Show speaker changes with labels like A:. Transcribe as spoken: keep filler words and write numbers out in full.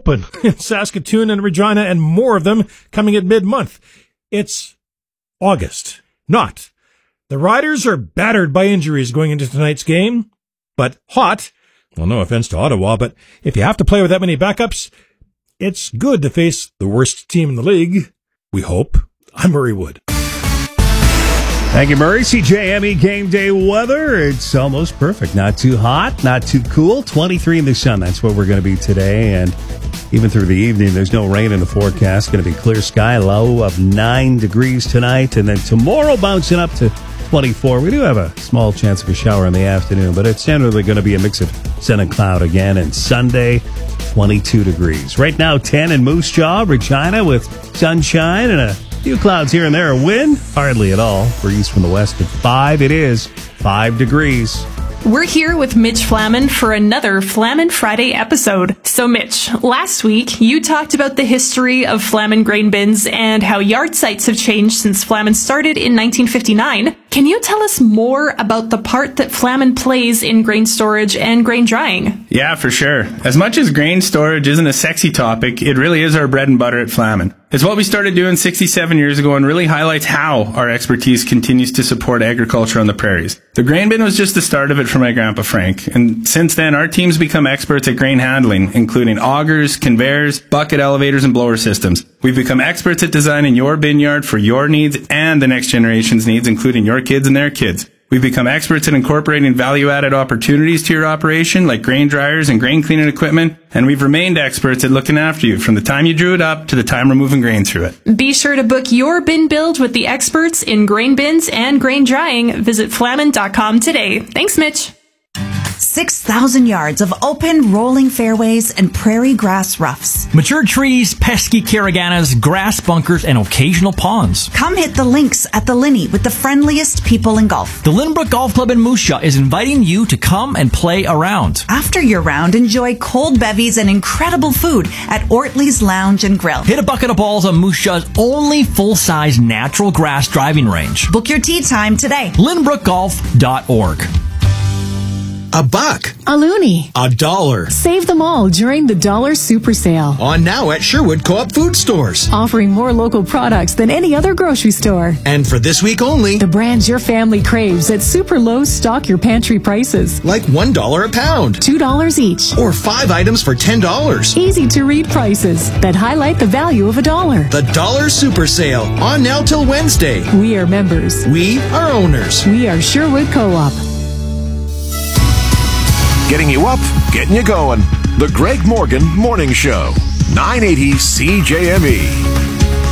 A: Open in Saskatoon and Regina, and more of them coming at mid-month. It's August, not. The Riders are battered by injuries going into tonight's game, but hot. Well, no offense to Ottawa, but if you have to play with that many backups, it's good to face the worst team in the league. We hope. I'm Murray Wood.
B: Thank you, Murray. C J M E game day weather. It's almost perfect. Not too hot, not too cool. twenty-three in the sun. That's where we're going to be today. And even through the evening, there's no rain in the forecast. Going to be clear sky, low of nine degrees tonight. And then tomorrow bouncing up to twenty-four. We do have a small chance of a shower in the afternoon, but it's generally going to be a mix of sun and cloud again. And Sunday, twenty-two degrees. Right now, ten in Moose Jaw, Regina, with sunshine and a few clouds here and there. A wind? Hardly at all. Breeze from the west at five. It is five degrees.
C: We're here with Mitch Flaman for another Flaman Friday episode. So Mitch, last week you talked about the history of Flaman grain bins and how yard sites have changed since Flaman started in nineteen fifty-nine. Can you tell us more about the part that Flaman plays in grain storage and grain drying?
D: Yeah, for sure. As much as grain storage isn't a sexy topic, it really is our bread and butter at Flaman. It's what we started doing sixty-seven years ago and really highlights how our expertise continues to support agriculture on the prairies. The grain bin was just the start of it for my grandpa Frank, and since then our team's become experts at grain handling, including augers, conveyors, bucket elevators, and blower systems. We've become experts at designing your bin yard for your needs and the next generation's needs, including your kids and their kids. We've become experts at incorporating value-added opportunities to your operation, like grain dryers and grain cleaning equipment, and we've remained experts at looking after you from the time you drew it up to the time we're moving grain through it.
C: Be sure to book your bin build with the experts in grain bins and grain drying. Visit flaman dot com today. Thanks, Mitch.
E: six thousand yards of open, rolling fairways and prairie grass roughs.
F: Mature trees, pesky caraganas, grass bunkers, and occasional ponds.
E: Come hit the links at the Linney with the friendliest people in golf.
F: The Lynbrook Golf Club in Moose Jaw is inviting you to come and play around.
E: After your round, enjoy cold bevies and incredible food at Ortley's Lounge and Grill.
F: Hit a bucket of balls on Moose Jaw's only full-size natural grass driving range.
E: Book your tee time today.
F: lynbrook golf dot org.
G: A buck.
H: A loonie.
G: A dollar.
H: Save them all during the Dollar Super Sale.
G: On now at Sherwood Co-op Food Stores.
H: Offering more local products than any other grocery store.
G: And for this week only,
H: the brands your family craves at super low stock your pantry prices.
G: Like one dollar a pound.
H: two dollars each.
G: Or five items for ten dollars.
H: Easy to read prices that highlight the value of a dollar.
G: The Dollar Super Sale. On now till Wednesday.
H: We are members.
G: We are owners.
H: We are Sherwood Co-op.
I: Getting you up, getting you going. The Greg Morgan Morning Show. nine eighty C J M E.